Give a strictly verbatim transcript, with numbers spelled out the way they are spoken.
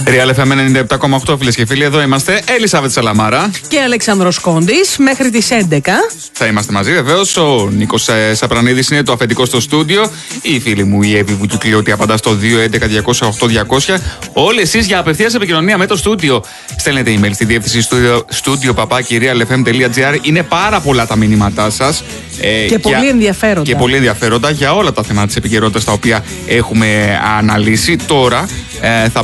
Real εφ εμ ενενήντα επτά κόμμα οκτώ, φίλες και φίλοι, εδώ είμαστε. Ελισάβετ Σαλαμάρα και Αλέξανδρος Κόντης μέχρι τις έντεκα. Θα είμαστε μαζί, βεβαίως. Ο Νίκος ε, Σαπρανίδης είναι το αφεντικό στο στούντιο. Η φίλη μου η Εύη Βουτιουκλιώτη απαντά στο δύο έντεκα διακόσια οκτώ διακόσια. Όλοι εσείς για απευθείας επικοινωνία με το στούντιο στέλνετε email στη διεύθυνση studio παπάκι real f m τελεία g r. Είναι πάρα πολλά τα μηνύματά σας. Ε, και πολύ ενδιαφέροντα. Και πολύ ενδιαφέροντα για όλα τα θέματα της επικαιρότητας τα οποία έχουμε αναλύσει. Τώρα ε, θα